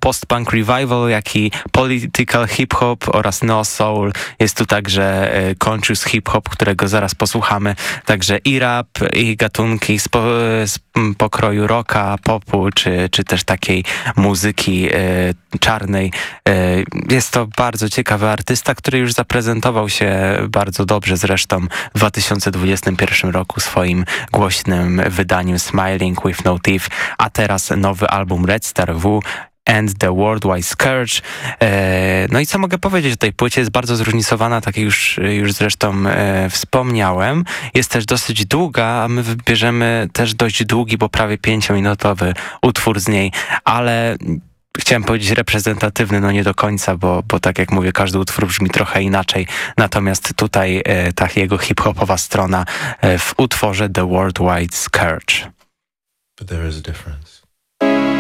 post-punk revival, jak i political hip-hop oraz neo-soul. Jest tu także conscious hip-hop, którego zaraz posłuchamy. Także i rap, i gatunki z pokroju rocka, popu, czy też takiej muzyki czarnej. Jest to bardzo ciekawy artysta, który już zaprezentował się bardzo dobrze zresztą w 2021 roku swoim głośnym wydaniem Smiling with No Teeth, a teraz nowy album Red Star W and the Worldwide Scourge. No i co mogę powiedzieć o tej płycie? Jest bardzo zróżnicowana, tak jak już zresztą wspomniałem. Jest też dosyć długa, a my wybierzemy też dość długi, bo prawie 5-minutowy utwór z niej, ale chciałem powiedzieć reprezentatywny, no nie do końca, bo tak jak mówię, każdy utwór brzmi trochę inaczej. Natomiast tutaj ta jego hip-hopowa strona w utworze The Worldwide Scourge. But there is a difference.